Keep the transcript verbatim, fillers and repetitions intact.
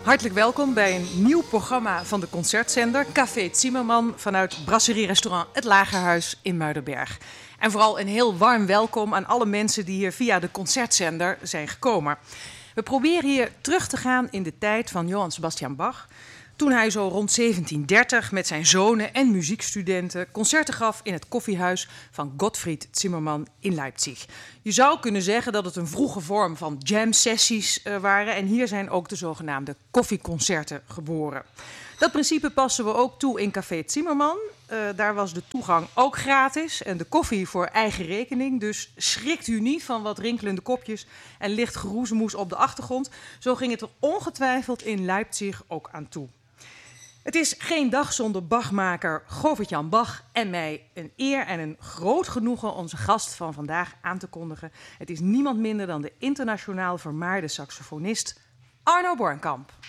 Hartelijk welkom bij een nieuw programma van de concertzender Café Zimmermann vanuit Brasserie-restaurant Het Lagerhuis in Muiderberg. En vooral een heel warm welkom aan alle mensen die hier via de concertzender zijn gekomen. We proberen hier terug te gaan in de tijd van Johann Sebastian Bach, toen hij zo rond zeventien dertig met zijn zonen en muziekstudenten concerten gaf in het koffiehuis van Gottfried Zimmermann in Leipzig. Je zou kunnen zeggen dat het een vroege vorm van jam-sessies uh, waren en hier zijn ook de zogenaamde koffieconcerten geboren. Dat principe passen we ook toe in Café Zimmermann. Uh, daar was de toegang ook gratis en de koffie voor eigen rekening. Dus schrikt u niet van wat rinkelende kopjes en licht geroezemoes op de achtergrond. Zo ging het er ongetwijfeld in Leipzig ook aan toe. Het is geen dag zonder Bachmaker Govert-Jan Bach en mij een eer en een groot genoegen onze gast van vandaag aan te kondigen. Het is niemand minder dan de internationaal vermaarde saxofonist Arno Bornkamp.